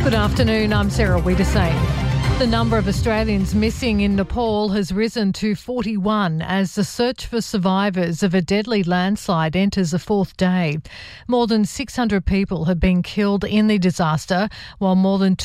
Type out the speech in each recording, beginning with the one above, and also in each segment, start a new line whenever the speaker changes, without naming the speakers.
Good afternoon, I'm Sarah Wiedersame. The number of Australians missing in Nepal has risen to 41 as the search for survivors of a deadly landslide enters a fourth day. More than 600 people have been killed in the disaster, while more than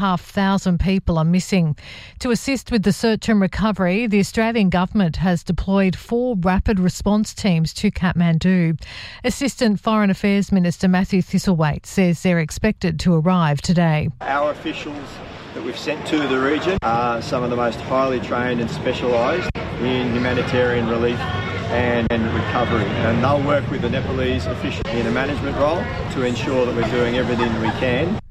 2,500 people are missing. To assist with the search and recovery, the Australian government has deployed 4 rapid response teams to Kathmandu. Assistant Foreign Affairs Minister Matthew Thistlethwaite says they're expected to arrive today.
Our officials that we've sent to the region are some of the most highly trained and specialised in humanitarian relief and recovery. And they'll work with the Nepalese officials in a management role to ensure that we're doing everything we can.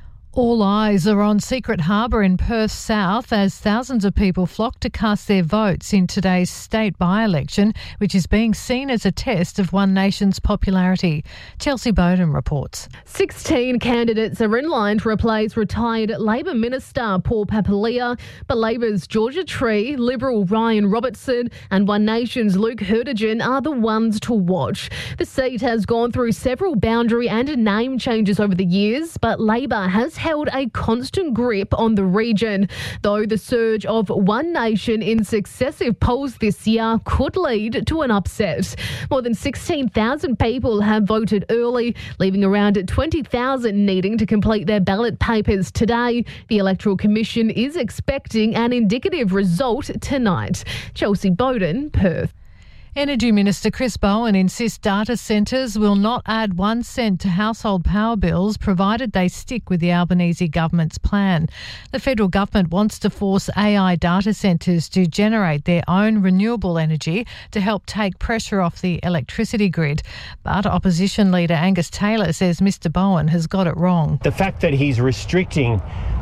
All eyes are on Secret Harbour in Perth South as thousands of people flock to cast their votes in today's state by-election, which is being seen as a test of One Nation's popularity. Chelsea Bowden reports.
16 candidates are in line to replace retired Labor Minister Paul Papalia, but Labor's Georgia Tree, Liberal Ryan Robertson and One Nation's Luke Hertigan are the ones to watch. The seat has gone through several boundary and name changes over the years, but Labor has held a constant grip on the region, though the surge of One Nation in successive polls this year could lead to an upset. More than 16,000 people have voted early, leaving around 20,000 needing to complete their ballot papers today. The Electoral Commission is expecting an indicative result tonight. Chelsea Bowden, Perth.
Energy Minister Chris Bowen insists data centres will not add 1 cent to household power bills provided they stick with the Albanese government's plan. The federal government wants to force AI data centres to generate their own renewable energy to help take pressure off the electricity grid. But opposition leader Angus Taylor says Mr Bowen has got it wrong.
The fact that he's restricting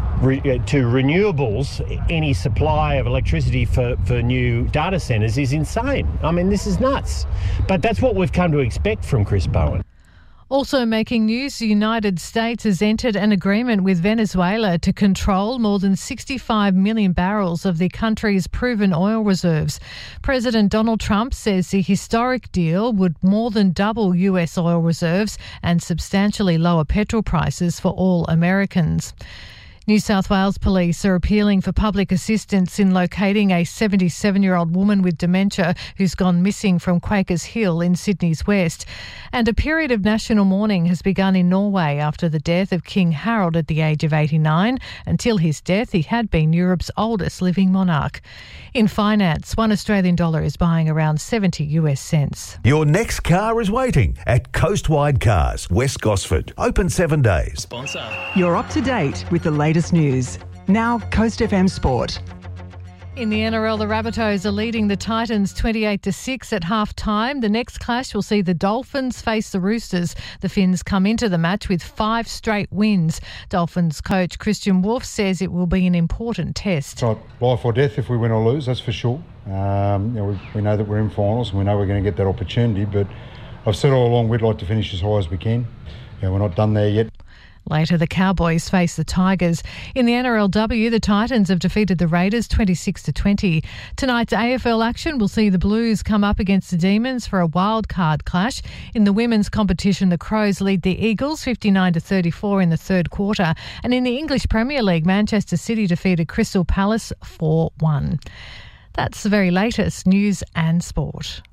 to renewables any supply of electricity for new data centres is insane. I mean, this is nuts. But that's what we've come to expect from Chris Bowen.
Also making news, the United States has entered an agreement with Venezuela to control more than 65 million barrels of the country's proven oil reserves. President Donald Trump says the historic deal would more than double US oil reserves and substantially lower petrol prices for all Americans. New South Wales police are appealing for public assistance in locating a 77-year-old woman with dementia who's gone missing from Quakers Hill in Sydney's west. And a period of national mourning has begun in Norway after the death of King Harold at the age of 89. Until his death, he had been Europe's oldest living monarch. In finance, $1 Australian is buying around 70 US cents.
Your next car is waiting at Coastwide Cars, West Gosford. Open 7 days.
Sponsor.
You're up to date with the latest news. Now, Coast FM Sport.
In the NRL, the Rabbitohs are leading the Titans 28-6 at half-time. The next clash will see the Dolphins face the Roosters. The Finns come into the match with 5 straight wins. Dolphins coach Christian Wolf says it will be an important test.
It's not life or death if we win or lose, that's for sure. We know that we're in finals and we know we're going to get that opportunity, but I've said all along we'd like to finish as high as we can. We're not done there yet.
Later, the Cowboys face the Tigers. In the NRLW, the Titans have defeated the Raiders 26-20. Tonight's AFL action will see the Blues come up against the Demons for a wild card clash. In the women's competition, the Crows lead the Eagles 59-34 in the third quarter. And in the English Premier League, Manchester City defeated Crystal Palace 4-1. That's the very latest news and sport.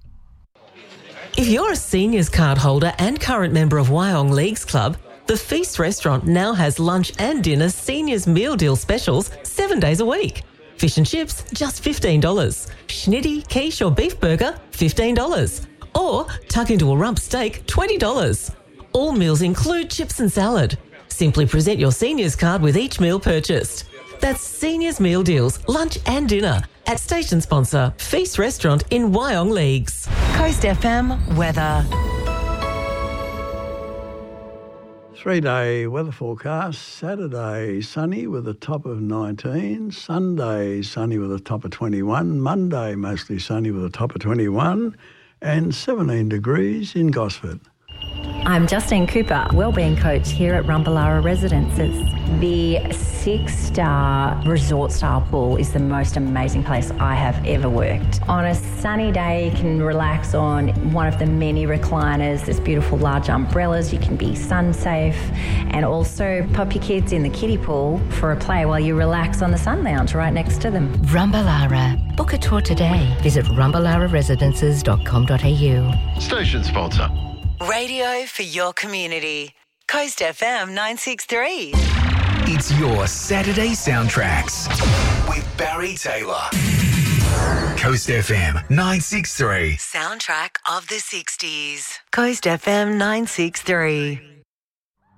If you're a seniors card holder and current member of Wyong Leagues Club, the Feast restaurant now has lunch and dinner seniors meal deal specials 7 days a week. Fish and chips, just $15. Schnitty, quiche or beef burger, $15. Or tuck into a rump steak, $20. All meals include chips and salad. Simply present your seniors card with each meal purchased. That's seniors meal deals, lunch and dinner at station sponsor Feast Restaurant in Wyong Leagues.
Coast FM weather.
3-day weather forecast. Saturday, sunny with a top of 19. Sunday, sunny with a top of 21. Monday, mostly sunny with a top of 21. And 17 degrees in Gosford.
I'm Justine Cooper, wellbeing coach here at Rumballara Residences. The 6-star resort-style pool is the most amazing place I have ever worked. On a sunny day, you can relax on one of the many recliners. There's beautiful large umbrellas. You can be sun-safe and also pop your kids in the kiddie pool for a play while you relax on the sun lounge right next to them.
Rumballara. Book a tour today. Visit rumballararesidences.com.au.
Station sponsor.
Radio for your community. Coast FM 963.
It's your Saturday soundtracks with Barry Taylor. Coast FM 963.
Soundtrack of the 60s. Coast FM 963.